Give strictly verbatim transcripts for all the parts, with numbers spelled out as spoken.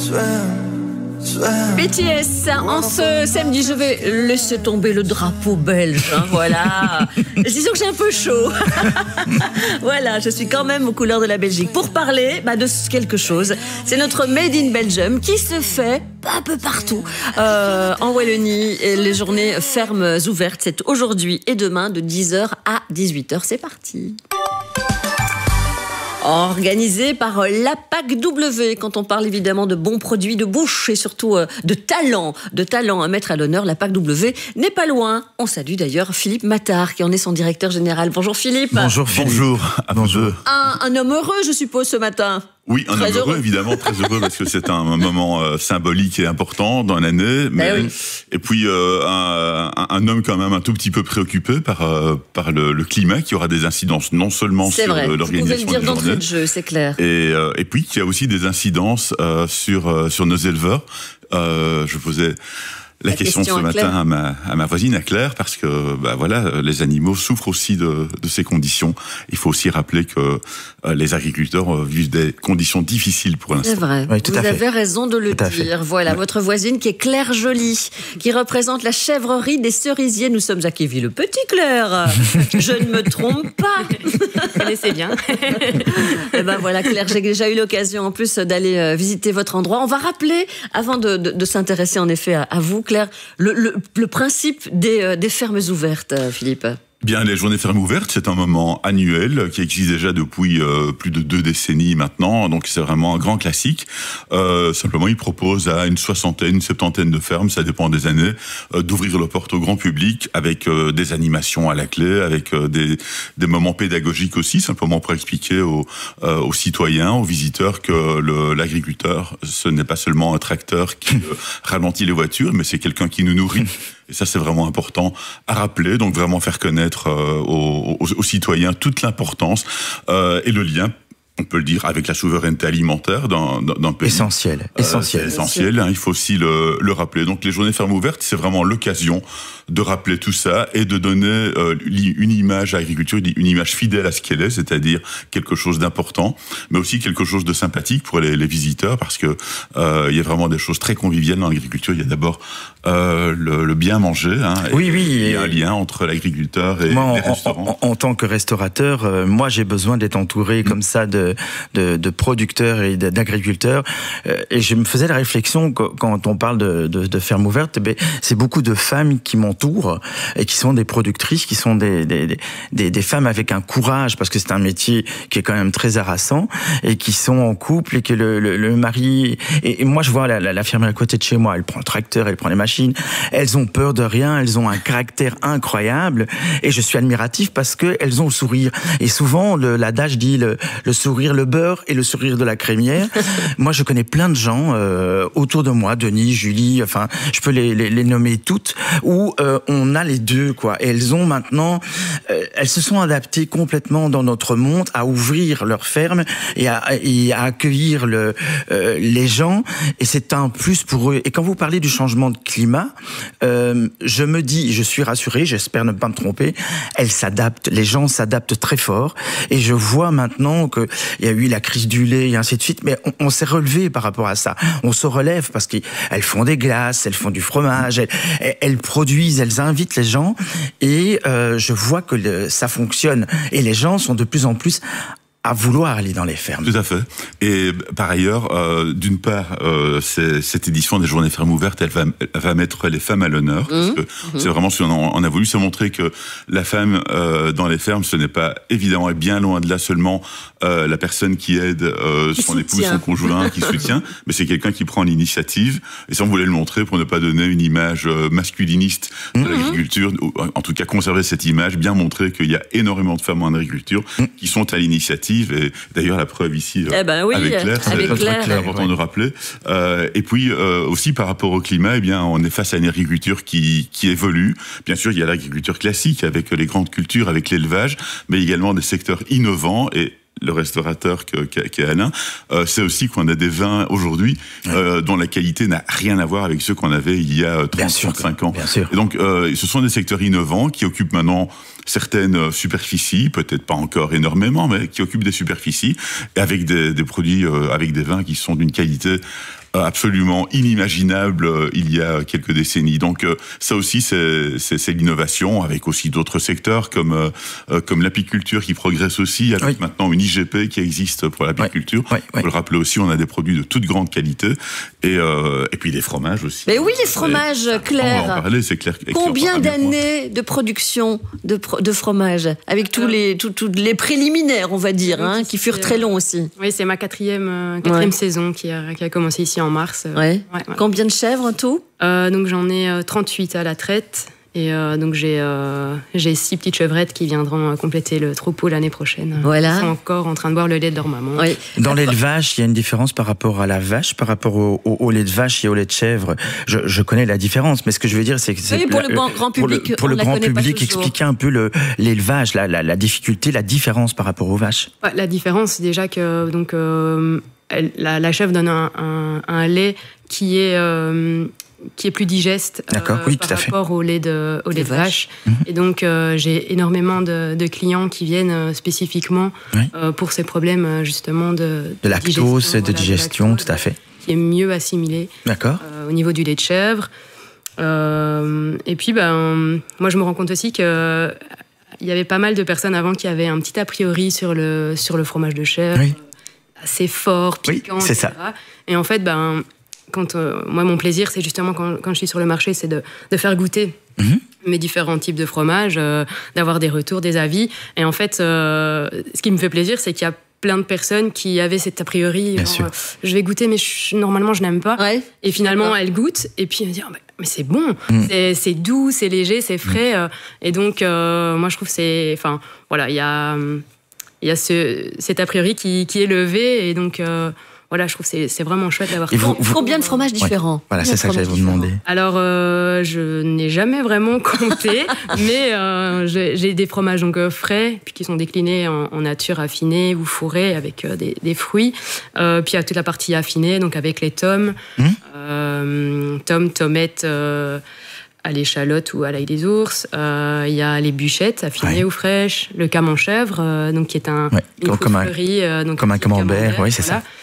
B T S, en ce samedi, je vais laisser tomber le drapeau belge, hein, voilà. Disons que j'ai un peu chaud. Voilà, je suis quand même aux couleurs de la Belgique. Pour parler bah, de quelque chose, c'est notre Made in Belgium qui se fait un peu partout. Euh, en Wallonie, les journées fermes ouvertes, c'est aujourd'hui et demain de dix heures à dix-huit heures. C'est parti. Organisé par l'A P A C W. Quand on parle évidemment de bons produits de bouche et surtout de talent, de talent à mettre à l'honneur, l'A P A C W n'est pas loin. On salue d'ailleurs Philippe Mattard, qui en est son directeur général. Bonjour Philippe. Bonjour Philippe. Bonjour à vous deux. Un, un homme heureux, je suppose, ce matin. Oui, un très homme heureux, heureux, évidemment, très heureux, parce que c'est un moment euh, symbolique et important dans l'année. Mais, oui. Et puis, euh, un, un homme quand même un tout petit peu préoccupé par, euh, par le, le climat, qui aura des incidences non seulement c'est sur vrai. euh, l'organisation Vous pouvez le dire des d'entrée journées, de jeu, c'est clair. Et, euh, et puis, qui a aussi des incidences euh, sur, euh, sur nos éleveurs. Euh, je posais... La, la question, question ce matin à ma, à ma voisine, à Claire, parce que bah voilà, les animaux souffrent aussi de, de ces conditions. Il faut aussi rappeler que euh, les agriculteurs euh, vivent des conditions difficiles pour l'instant. C'est vrai, oui, tout vous à avez fait. raison de le tout dire. Voilà, oui. Votre voisine qui est Claire Joly, qui représente la chèvrerie des cerisiers. Nous sommes à Quéville-le-Petit, Claire. Je ne me trompe pas. Vous connaissez bien. Et ben voilà, Claire, j'ai déjà eu l'occasion en plus d'aller visiter votre endroit. On va rappeler, avant de, de, de s'intéresser en effet à, à vous, Claire, le, le, le principe des, euh, des fermes ouvertes, Philippe. Bien, les journées fermes ouvertes, c'est un moment annuel qui existe déjà depuis euh, plus de deux décennies maintenant, donc c'est vraiment un grand classique. Euh, simplement, il propose à une soixantaine, une septantaine de fermes, ça dépend des années, euh, d'ouvrir leurs portes au grand public avec euh, des animations à la clé, avec euh, des, des moments pédagogiques aussi, simplement pour expliquer aux, euh, aux citoyens, aux visiteurs que le, l'agriculteur, ce n'est pas seulement un tracteur qui euh, ralentit les voitures, mais c'est quelqu'un qui nous nourrit. Et ça, c'est vraiment important à rappeler, donc vraiment faire connaître euh, aux, aux, aux citoyens toute l'importance euh, et le lien, on peut le dire, avec la souveraineté alimentaire d'un, d'un pays. Essentiel, essentiel. Euh, c'est essentiel, hein, il faut aussi le, le rappeler. Donc les journées fermes ouvertes, c'est vraiment l'occasion de rappeler tout ça et de donner euh, une image à l'agriculture, une image fidèle à ce qu'elle est, c'est-à-dire quelque chose d'important, mais aussi quelque chose de sympathique pour les, les visiteurs, parce que euh, il y a vraiment des choses très conviviales dans l'agriculture. Il y a d'abord euh, le, le bien manger, hein, oui, et oui, il y a et un lien entre l'agriculteur et moi, les en, restaurants. En, en, en tant que restaurateur, euh, moi j'ai besoin d'être entouré mmh. comme ça de, de, de producteurs et d'agriculteurs. Euh, et je me faisais la réflexion quand on parle de, de, de ferme ouverte, ben, c'est beaucoup de femmes qui m'entourent et qui sont des productrices, qui sont des, des, des, des femmes avec un courage, parce que c'est un métier qui est quand même très harassant, et qui sont en couple et que le, le, le mari... Et, et moi je vois la, la, la fermière à côté de chez moi, elle prend le tracteur, elle prend les machines, elles ont peur de rien, elles ont un caractère incroyable, et je suis admiratif parce qu'elles ont le sourire. Et souvent, le, l'adage dit le, le sourire, le beurre et le sourire de la crémière. Moi, je connais plein de gens euh, autour de moi, Denis, Julie, enfin, je peux les, les, les nommer toutes, où euh, on a les deux, quoi. Et elles ont maintenant, euh, elles se sont adaptées complètement dans notre monde à ouvrir leur ferme et à, et à accueillir le, euh, les gens. Et c'est un plus pour eux. Et quand vous parlez du changement de climat, euh, je me dis, je suis rassuré, j'espère ne pas me tromper, elles s'adaptent, les gens s'adaptent très fort. Et je vois maintenant qu'il y a eu la crise du lait et ainsi de suite, mais on, on s'est relevé par rapport à ça. On se relève parce qu'elles font des glaces, elles font du fromage, elles, elles produisent, elles invitent les gens, et euh, je vois que le, ça fonctionne. Et les gens sont de plus en plus à vouloir aller dans les fermes. Tout à fait. Et par ailleurs, euh, d'une part, euh, c'est, cette édition des Journées Fermes Ouvertes, elle va, elle va mettre les femmes à l'honneur. Mmh. Parce que mmh. c'est vraiment ce qu'on a, on a voulu, se montrer que la femme euh, dans les fermes, ce n'est pas évidemment et bien loin de là seulement euh, la personne qui aide euh, son époux, son conjoint, qui soutient, mais c'est quelqu'un qui prend l'initiative. Et ça, on voulait le montrer pour ne pas donner une image masculiniste de mmh. l'agriculture, ou en tout cas conserver cette image, bien montrer qu'il y a énormément de femmes en agriculture mmh. qui sont à l'initiative. Et d'ailleurs, la preuve ici, eh ben oui, avec Claire, c'est, avec Claire, c'est important ouais. de rappeler. Euh, et puis, euh, aussi, par rapport au climat, eh bien, on est face à une agriculture qui, qui évolue. Bien sûr, il y a l'agriculture classique, avec les grandes cultures, avec l'élevage, mais également des secteurs innovants. Et le restaurateur qui est Alain, euh, c'est aussi qu'on a des vins aujourd'hui euh, dont la qualité n'a rien à voir avec ceux qu'on avait il y a trente, trente-cinq ans. Bien sûr. Et donc, euh, ce sont des secteurs innovants qui occupent maintenant certaines superficies, peut-être pas encore énormément, mais qui occupent des superficies, et avec des, des produits, euh, avec des vins qui sont d'une qualité absolument inimaginable euh, il y a quelques décennies. Donc euh, ça aussi, c'est, c'est, c'est l'innovation, avec aussi d'autres secteurs comme euh, comme l'apiculture qui progresse aussi, avec oui. maintenant une I G P qui existe pour l'apiculture. Oui. Oui. Oui. Faut le rappeler aussi, on a des produits de toute grande qualité et euh, et puis des fromages aussi. Mais oui, les fromages, et, Claire. On va en parler, c'est clair. Combien d'années de production de de fromage avec tous les tous, tous les préliminaires, on va dire, oui, hein, qui furent très longs aussi. Oui, c'est ma quatrième euh, quatrième ouais. saison qui a qui a commencé ici en mars. Ouais. Ouais, ouais. Combien de chèvres en tout? euh, Donc j'en ai euh, trente-huit à la traite. Et euh, donc j'ai euh, j'ai six petites chevrettes qui viendront compléter le troupeau l'année prochaine. Voilà. Ils sont encore en train de boire le lait de leur maman. Oui. Dans l'élevage, il y a une différence par rapport à la vache, par rapport au, au, au lait de vache et au lait de chèvre. Je, je connais la différence, mais ce que je veux dire, c'est que c'est oui, pour la, le grand public, pour le, pour le grand public, expliquer un peu le, l'élevage, la, la, la difficulté, la différence par rapport aux vaches. Ouais, la différence, c'est déjà que donc euh, elle, la, la chèvre donne un, un, un lait qui est euh, qui est plus digeste euh, oui, par rapport fait. au lait de, au lait de vache. Mmh. Et donc, euh, j'ai énormément de, de clients qui viennent euh, spécifiquement oui. euh, pour ces problèmes, justement, de, de lactose, de digestion, de, digestion, de lactose, tout à fait. Qui est mieux assimilé euh, au niveau du lait de chèvre. Euh, et puis, ben, moi, je me rends compte aussi que il y avait pas mal de personnes avant qui avaient un petit a priori sur le, sur le fromage de chèvre, oui. assez fort, piquant, oui, c'est et cetera. Ça. Et en fait, ben... Quand, euh, moi, mon plaisir, c'est justement quand, quand je suis sur le marché, c'est de, de faire goûter mmh. mes différents types de fromages, euh, d'avoir des retours, des avis. Et en fait, euh, ce qui me fait plaisir, c'est qu'il y a plein de personnes qui avaient cet a priori. Genre, euh, je vais goûter, mais je, normalement, je n'aime pas. Ouais. Et finalement, elles goûtent. Et puis, elles me disent, oh, mais c'est bon, mmh. c'est, c'est doux, c'est léger, c'est frais. Mmh. Et donc, euh, moi, je trouve que c'est... Enfin, voilà, il y a, y a ce, cet a priori qui, qui est levé. Et donc... Euh, Voilà, je trouve que c'est, c'est vraiment chouette d'avoir... Vous, vous... Combien de fromages différents? Ouais. Voilà, c'est ça que j'allais vous demander. Alors, euh, je n'ai jamais vraiment compté, mais euh, j'ai, j'ai des fromages donc, euh, frais, puis qui sont déclinés en, en nature affinée ou fourrés avec euh, des, des fruits. Euh, puis il y a toute la partie affinée, donc avec les tomes, mmh. euh, tomes, tomates... Euh, à l'échalote ou à l'ail des ours. Il euh, y a les bûchettes affinées ouais. ou fraîches, le camembert, euh, donc qui est un ouais, comme, comme un, euh, donc comme un camembert, oui, c'est voilà. ça.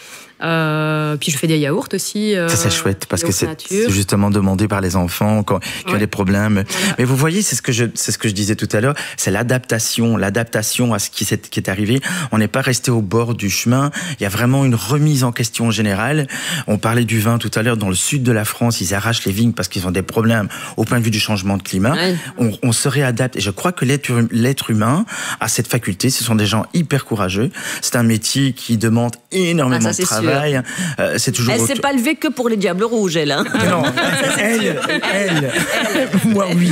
Euh, puis je fais des yaourts aussi. Euh, ça c'est chouette parce que c'est, c'est justement demandé par les enfants quand, qui ouais. ont des problèmes. Voilà. Mais vous voyez, c'est ce que je, c'est ce que je disais tout à l'heure, c'est l'adaptation, l'adaptation à ce qui, s'est, qui est arrivé. On n'est pas resté au bord du chemin. Il y a vraiment une remise en question générale. On parlait du vin tout à l'heure. Dans le sud de la France, ils arrachent les vignes parce qu'ils ont des problèmes au point de vue du changement de climat. Ouais. On, on se réadapte. Et je crois que l'être, l'être humain a cette faculté. Ce sont des gens hyper courageux. C'est un métier qui demande énormément ah, de travail. Euh, c'est toujours elle ne s'est pas levée que pour les Diables Rouges, elle. Hein. Non, elle, elle, elle, elle, moi oui.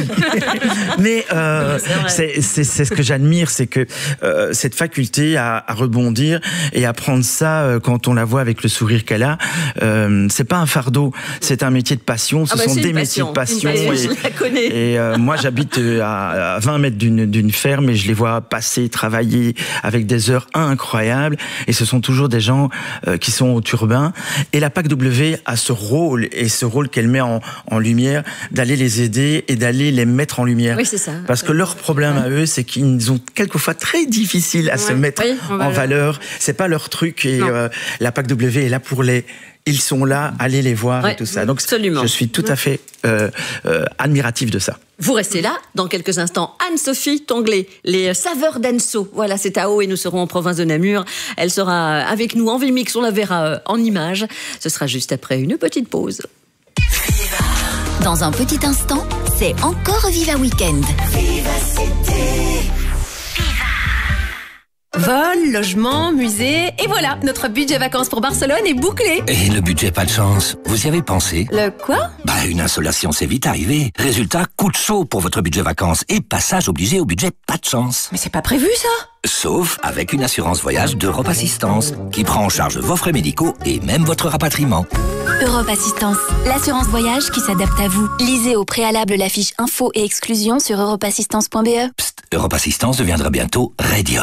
Mais euh, c'est, c'est, c'est ce que j'admire, c'est que euh, cette faculté à, à rebondir et à prendre ça euh, quand on la voit avec le sourire qu'elle a, euh, c'est pas un fardeau, c'est un métier de passion. Ce ah bah sont des métiers de passion. passion et, je la connais. Et euh, moi, j'habite à, à vingt mètres d'une, d'une ferme et je les vois passer, travailler avec des heures incroyables. Et ce sont toujours des gens euh, qui sont urbain, et la P A C W a ce rôle, et ce rôle qu'elle met en, en lumière, d'aller les aider et d'aller les mettre en lumière. Oui, c'est ça. Parce que leur problème ouais. à eux, c'est qu'ils ont quelquefois très difficile à ouais. se mettre oui, en valeur. valeur. C'est pas leur truc, et euh, la P A C W est là pour les... Ils sont là, allez les voir ouais, et tout ça. Donc, absolument. Je suis tout à fait euh, euh, admiratif de ça. Vous restez là, dans quelques instants, Anne-Sophie Tonglé, les saveurs d'Anso. Voilà, c'est à Haut et nous serons en province de Namur. Elle sera avec nous en Vimix, on la verra en images. Ce sera juste après une petite pause. Dans un petit instant, c'est encore Viva Weekend. Viva Cité. Vol, logement, musée, et voilà, notre budget vacances pour Barcelone est bouclé. Et le budget pas de chance, vous y avez pensé? Le quoi? Bah, une insolation, c'est vite arrivé. Résultat, coup de chaud pour votre budget vacances et passage obligé au budget pas de chance. Mais c'est pas prévu, ça? Sauf avec une assurance voyage d'Europe Assistance, qui prend en charge vos frais médicaux et même votre rapatriement. Europe Assistance, l'assurance voyage qui s'adapte à vous. Lisez au préalable la fiche info et exclusion sur europe assistance point b e. Psst, Europe Assistance deviendra bientôt Radion.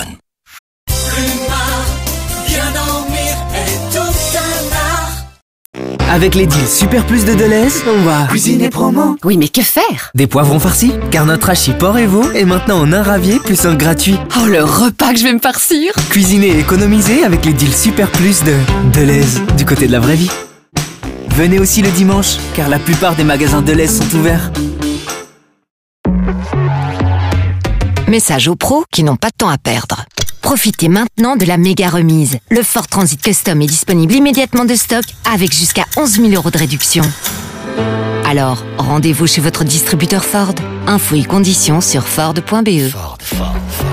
Bien dormir est tout un art. Avec les deals Super Plus de Deleuze, on va cuisiner promo. Oui, mais que faire? Des poivrons farcis, car notre hachis porc et veau est maintenant en un ravier plus un gratuit. Oh, le repas que je vais me farcir! Cuisiner et économiser avec les deals Super Plus de Deleuze, du côté de la vraie vie. Venez aussi le dimanche, car la plupart des magasins Deleuze sont ouverts. Message aux pros qui n'ont pas de temps à perdre. Profitez maintenant de la méga remise. Le Ford Transit Custom est disponible immédiatement de stock avec jusqu'à onze mille euros de réduction. Alors, rendez-vous chez votre distributeur Ford. Infos et conditions sur Ford point B E. Ford, Ford, Ford.